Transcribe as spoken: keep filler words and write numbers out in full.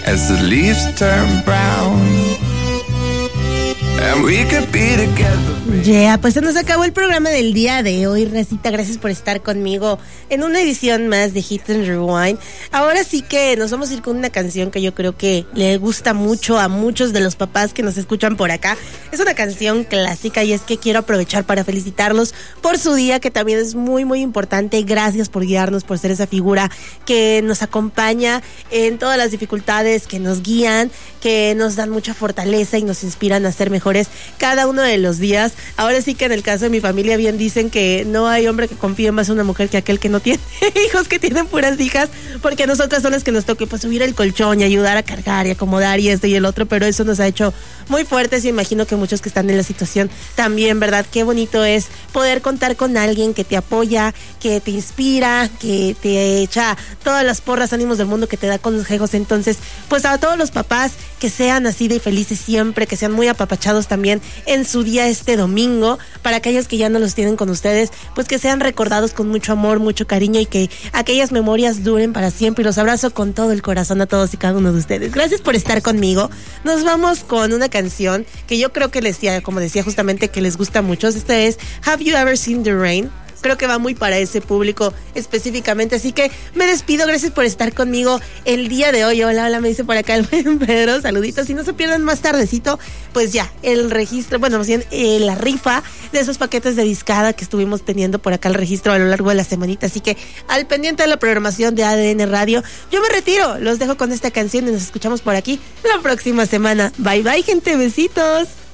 as the leaves turn brown. And we could be together. Ya, yeah, pues se nos acabó el programa del día de hoy, Recita. Gracias por estar conmigo en una edición más de Hit and Rewind. Ahora sí que nos vamos a ir con una canción que yo creo que le gusta mucho a muchos de los papás que nos escuchan por acá. Es una canción clásica y es que quiero aprovechar para felicitarlos por su día, que también es muy, muy importante. Gracias por guiarnos, por ser esa figura que nos acompaña en todas las dificultades, que nos guían, que nos dan mucha fortaleza y nos inspiran a ser mejores cada uno de los días. Ahora sí que en el caso de mi familia bien dicen que no hay hombre que confíe más en una mujer que aquel que no tiene hijos, que tienen puras hijas, porque a nosotras son las que nos toque pues subir el colchón y ayudar a cargar y acomodar y esto y el otro, pero eso nos ha hecho muy fuertes y imagino que muchos que están en la situación también, ¿verdad? Qué bonito es poder contar con alguien que te apoya, que te inspira, que te echa todas las porras, ánimos del mundo, que te da consejos. Entonces, pues a todos los papás que sean así de felices siempre, que sean muy apapachados también en su día este domingo, para aquellos que ya no los tienen con ustedes, pues que sean recordados con mucho amor, mucho cariño y que aquellas memorias duren para siempre. Y los abrazo con todo el corazón a todos y cada uno de ustedes. Gracias por estar conmigo. Nos vamos con una canción que yo creo que les decía, como decía justamente, que les gusta mucho. Esta es Have You Ever Seen the Rain? Creo que va muy para ese público específicamente, así que me despido. Gracias por estar conmigo el día de hoy. Hola, hola, me dice por acá el buen Pedro, saluditos. Y no se pierdan más tardecito, pues ya, el registro, bueno, más bien eh, la rifa de esos paquetes de discada que estuvimos teniendo por acá, el registro a lo largo de la semanita. Así que al pendiente de la programación de A D N Radio, yo me retiro, los dejo con esta canción y nos escuchamos por aquí la próxima semana. Bye bye, gente, besitos.